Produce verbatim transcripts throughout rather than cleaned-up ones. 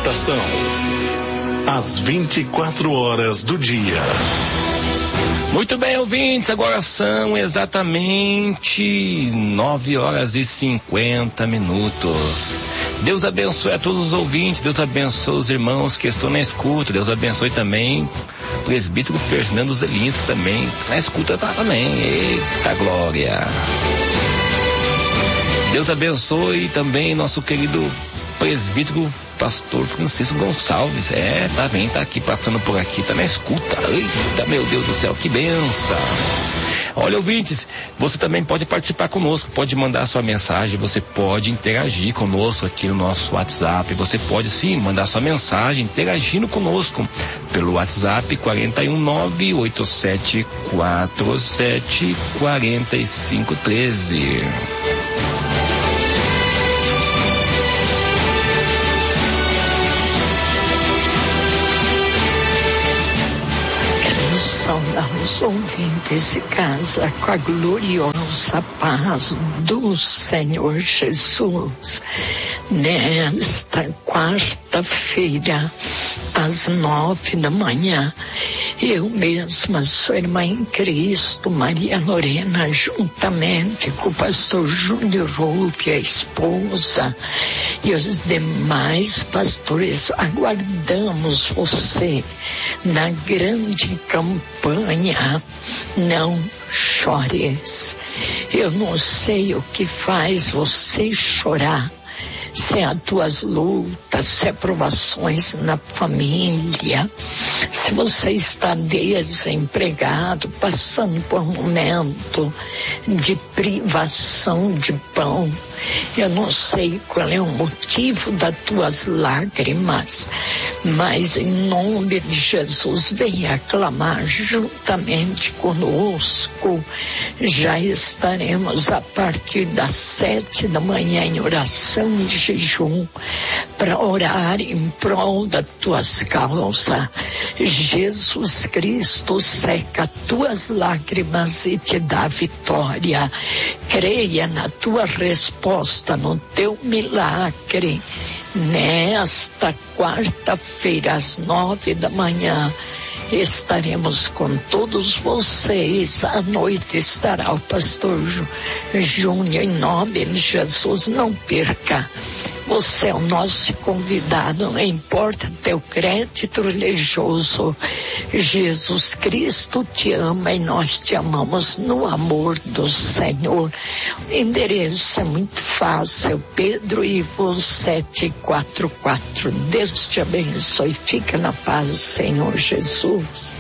estação. Às vinte e quatro horas do dia. Muito bem, ouvintes, agora são exatamente nove horas e cinquenta minutos. Deus abençoe a todos os ouvintes, Deus abençoe os irmãos que estão na escuta, Deus abençoe também o presbítero Fernando Zelinski também, na escuta tá também, eita glória. Deus abençoe também nosso querido presbítero pastor Francisco Gonçalves, é, tá bem, tá aqui, passando por aqui, tá na escuta, eita, meu Deus do céu, que benção. Olha, ouvintes, você também pode participar conosco, pode mandar sua mensagem, você pode interagir conosco aqui no nosso WhatsApp, você pode sim mandar sua mensagem interagindo conosco pelo WhatsApp quatro um nove oito sete quatro sete quatro cinco um três. Saudar os ouvintes de casa com a gloriosa paz do Senhor Jesus. Nesta quarta-feira, às nove da manhã, eu mesma, sua irmã em Cristo, Maria Lorena, juntamente com o pastor Júnior Rubio, a esposa, e os demais pastores, aguardamos você na grande campanha Não Chores. Eu não sei o que faz você chorar, se as tuas lutas, se provações na família, se você está desempregado, passando por um momento de privação de pão, eu não sei qual é o motivo das tuas lágrimas, mas em nome de Jesus, venha clamar juntamente conosco. Já estaremos a partir das sete da manhã em oração e jejum para orar em prol das tuas causas. Jesus Cristo seca tuas lágrimas e te dá vitória. Creia na tua resposta, no teu milagre. Nesta quarta-feira, às nove da manhã, estaremos com todos vocês. À noite estará o pastor Júnior, em nome de Jesus, não perca. Você é o nosso convidado, não importa teu crédito religioso. Jesus Cristo te ama e nós te amamos no amor do Senhor. O endereço é muito fácil, Pedro Ivo sete quatro quatro. Deus te abençoe, fica na paz, Senhor Jesus.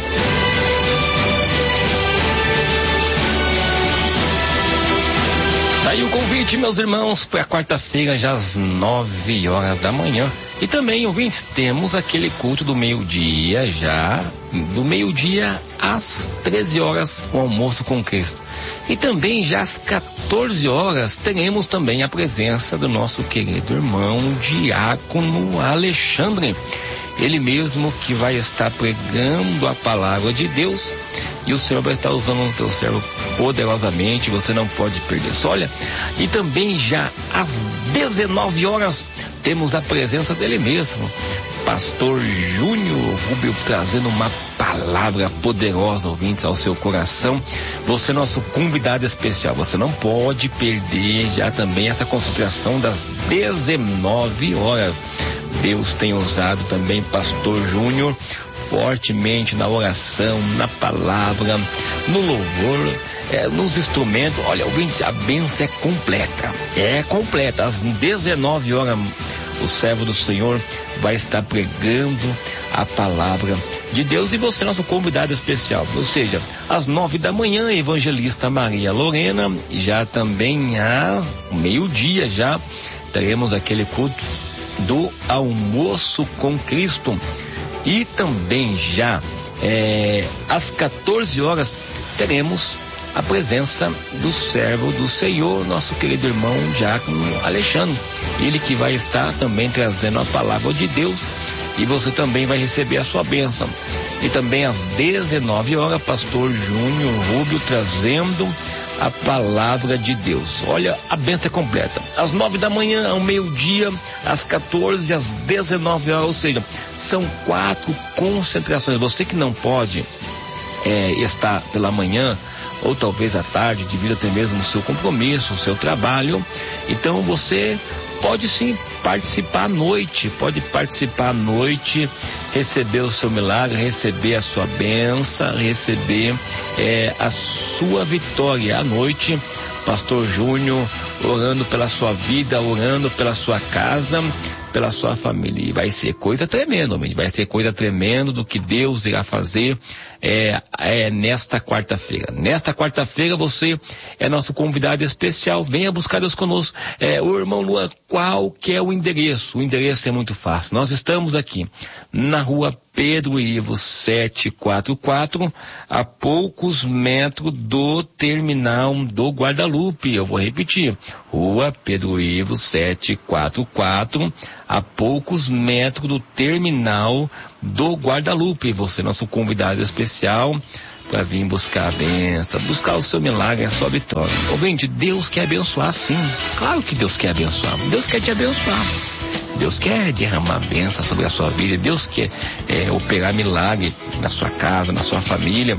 Aí o convite, meus irmãos, para quarta-feira, já às nove horas da manhã. E também, ouvintes, temos aquele culto do meio-dia, já do meio-dia às treze horas, o almoço com Cristo. E também, já às quatorze horas, teremos também a presença do nosso querido irmão Diácono Alexandre. Ele mesmo que vai estar pregando a palavra de Deus, e o Senhor vai estar usando o teu servo poderosamente, você não pode perder isso. Olha, e também já às dezenove horas temos a presença dele mesmo, pastor Júnior Rubio, trazendo uma palavra poderosa, ouvintes, ao seu coração. Você é nosso convidado especial, você não pode perder já também essa concentração das dezenove horas. Deus tem usado também pastor Júnior fortemente na oração, na palavra, no louvor, é, nos instrumentos. Olha, ouvinte, a bênção é completa, é completa. Às dezenove horas, o servo do Senhor vai estar pregando a palavra de Deus, e você é nosso convidado especial. Ou seja, às nove da manhã, a evangelista Maria Lorena, e já também às meio-dia já teremos aquele culto do almoço com Cristo. E também já é, às quatorze horas teremos a presença do servo do Senhor, nosso querido irmão Diácono Alexandre, ele que vai estar também trazendo a palavra de Deus, e você também vai receber a sua bênção. E também às dezenove horas, pastor Júnior Rubio trazendo a palavra de Deus. Olha, a bênção é completa. às nove da manhã, ao meio-dia, às quatorze, às dezenove horas, ou seja, são quatro concentrações. Você que não pode é, estar pela manhã, ou talvez à tarde, devido até mesmo ao seu compromisso, ao seu trabalho, então você pode sim participar à noite, pode participar à noite, receber o seu milagre, receber a sua bênção, receber é, a sua vitória à noite. Pastor Júnior orando pela sua vida, orando pela sua casa, pela sua família. E vai ser coisa tremenda, homem. Vai ser coisa tremenda do que Deus irá fazer é, é, nesta quarta-feira. Nesta quarta-feira você é nosso convidado especial. Venha buscar Deus conosco. É, o irmão Luan, qual que é o endereço? O endereço é muito fácil. Nós estamos aqui na rua Pedro Ivo setecentos e quarenta e quatro, a poucos metros do terminal do Guadalupe. Eu vou repetir. Rua Pedro Ivo setecentos e quarenta e quatro, a poucos metros do terminal do Guadalupe. Você é nosso convidado especial para vir buscar a bênção, buscar o seu milagre, a sua vitória. Ouvinte, Deus quer abençoar sim. Claro que Deus quer abençoar. Deus quer te abençoar. Deus quer derramar bênção sobre a sua vida. Deus quer é, operar milagre na sua casa, na sua família.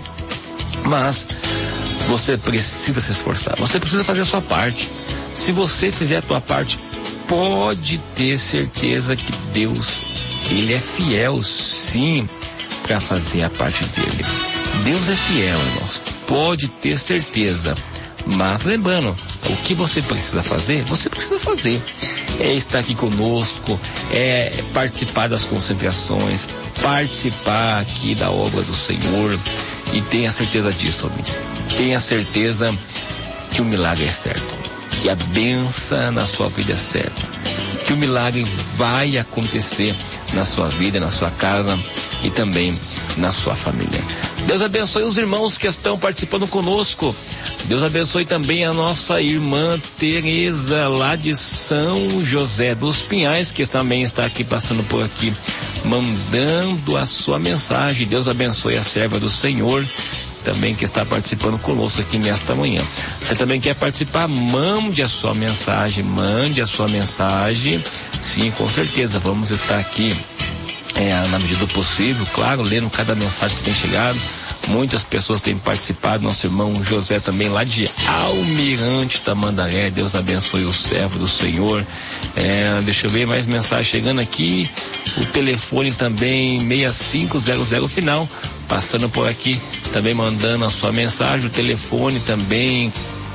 Mas você precisa se esforçar. Você precisa fazer a sua parte. Se você fizer a tua parte, pode ter certeza que Deus, Ele é fiel, sim, para fazer a parte dele. Deus é fiel, irmãos. Pode ter certeza. Mas lembrando, o que você precisa fazer, você precisa fazer. É estar aqui conosco, é participar das concentrações, participar aqui da obra do Senhor. E tenha certeza disso, homens. Tenha certeza que o milagre é certo. Que a bênção na sua vida é certa. Que o milagre vai acontecer na sua vida, na sua casa e também na sua família. Deus abençoe os irmãos que estão participando conosco. Deus abençoe também a nossa irmã Tereza, lá de São José dos Pinhais, que também está aqui passando por aqui, mandando a sua mensagem. Deus abençoe a serva do Senhor, também que está participando conosco aqui nesta manhã. Você também quer participar? Mande a sua mensagem, mande a sua mensagem. Sim, com certeza, vamos estar aqui é, na medida do possível, claro, lendo cada mensagem que tem chegado. Muitas pessoas têm participado, nosso irmão José também lá de Almirante Tamandaré. Deus abençoe o servo do Senhor. É, deixa eu ver mais mensagem chegando aqui. O telefone também seis cinco zero zero final, passando por aqui, também mandando a sua mensagem. O telefone também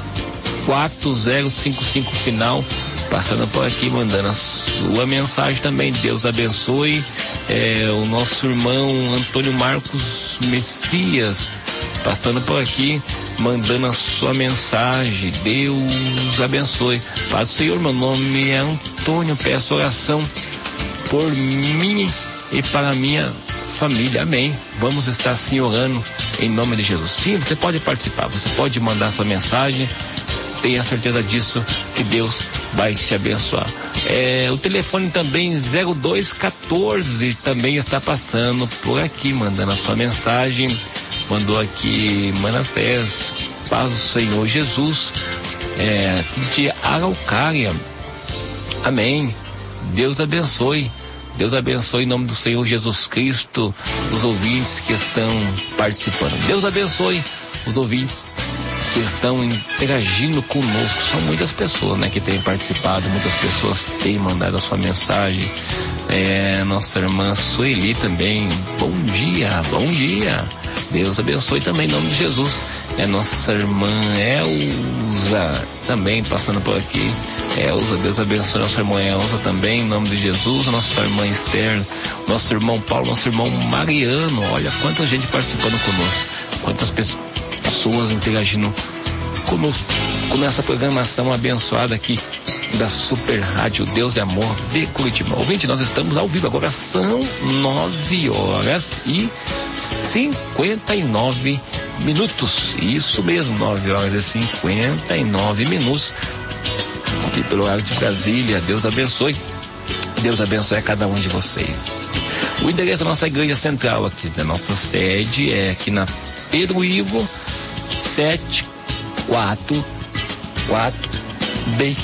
quatro zero cinco cinco final, passando por aqui, mandando a sua mensagem também. Deus abençoe é, o nosso irmão Antônio Marcos Messias, passando por aqui, mandando a sua mensagem. Deus abençoe. Paz do Senhor, meu nome é Antônio, peço oração por mim e para a minha família. Amém. Vamos estar assim orando em nome de Jesus. Sim, você pode participar, você pode mandar sua mensagem. Tenha certeza disso, que Deus vai te abençoar. É, o telefone também zero dois um quatro também está passando por aqui, mandando a sua mensagem. Mandou aqui Manassés, paz do Senhor Jesus, é, de Araucária. Amém. Deus abençoe. Deus abençoe em nome do Senhor Jesus Cristo os ouvintes que estão participando. Deus abençoe os ouvintes que estão interagindo conosco. São muitas pessoas, né, que têm participado, muitas pessoas têm mandado a sua mensagem. É, nossa irmã Sueli também, bom dia, bom dia. Deus abençoe também em nome de Jesus. É nossa irmã Elza também passando por aqui. Elza, Deus abençoe nossa irmã Elza também em nome de Jesus. Nossa irmã Esther, nosso irmão Paulo, nosso irmão Mariano. Olha quanta gente participando conosco, quantas pessoas interagindo conosco, com essa programação abençoada aqui da Super Rádio Deus é Amor de Curitiba. Ouvinte, nós estamos ao vivo agora, são nove horas e cinquenta e nove minutos. Isso mesmo, nove horas e cinquenta e nove minutos. Aqui pelo horário de Brasília. Deus abençoe. Deus abençoe a cada um de vocês. O endereço da nossa igreja central aqui, da nossa sede, é aqui na Pedro Ivo setecentos e quarenta e quatro B.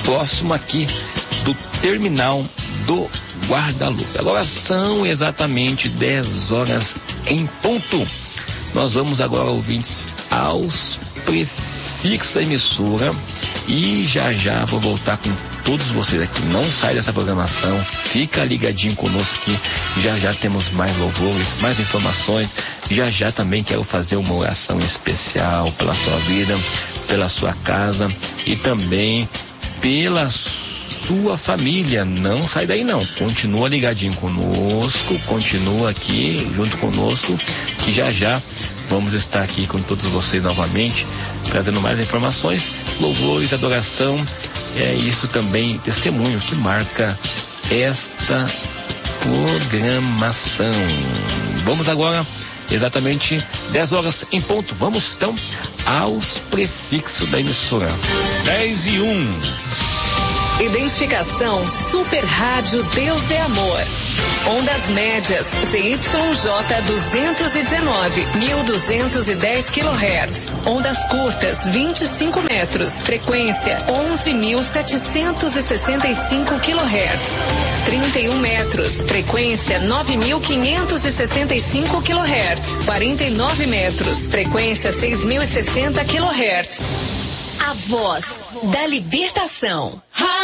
próximo aqui do terminal do Guadalupe. Agora são exatamente dez horas em ponto. Nós vamos agora, ouvintes, aos prefixos da emissora e já já vou voltar com todos vocês aqui. Não sai dessa programação, fica ligadinho conosco que já já temos mais louvores, mais informações. Já já também quero fazer uma oração especial pela sua vida, pela sua casa e também pela sua família. Não sai daí não, continua ligadinho conosco, continua aqui junto conosco que já já vamos estar aqui com todos vocês novamente, trazendo mais informações, louvores, adoração, é isso também, testemunho que marca esta programação. Vamos agora, exatamente dez horas em ponto, vamos então aos prefixos da emissora. dez e um. Identificação Super Rádio Deus é Amor. Ondas médias Z Y J duzentos e dezenove, mil duzentos e dez quilohertz. Ondas curtas vinte e cinco metros. Frequência onze mil setecentos e sessenta e cinco quilohertz. trinta e um metros. Frequência nove mil quinhentos e sessenta e cinco quilohertz. quarenta e nove metros. Frequência seis mil e sessenta quilohertz. A voz da libertação.